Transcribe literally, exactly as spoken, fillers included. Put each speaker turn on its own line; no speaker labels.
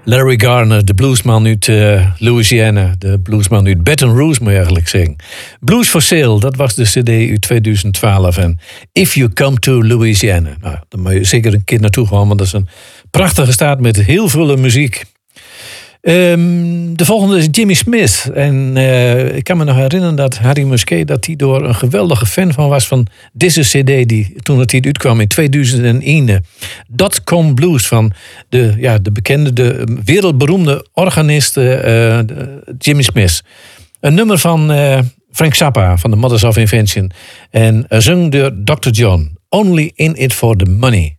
Larry Garner, de bluesman uit uh, Louisiana. De bluesman uit Baton Rouge, moet je eigenlijk zeggen. Blues for Sale, dat was de cd uit tweeduizend twaalf. En If You Come to Louisiana. Nou, daar moet je zeker een keer naartoe gaan, want dat is een prachtige staat met heel veel muziek. Um, de volgende is Jimmy Smith. En uh, ik kan me nog herinneren dat Harry Musquet... dat hij door een geweldige fan van was van deze cd... die toen het hier uitkwam in tweeduizend één. Dotcom Blues van de, ja, de bekende, de wereldberoemde organist uh, Jimmy Smith. Een nummer van uh, Frank Zappa van de Mothers of Invention. En uh, zong door doctor John. Only in it for the money.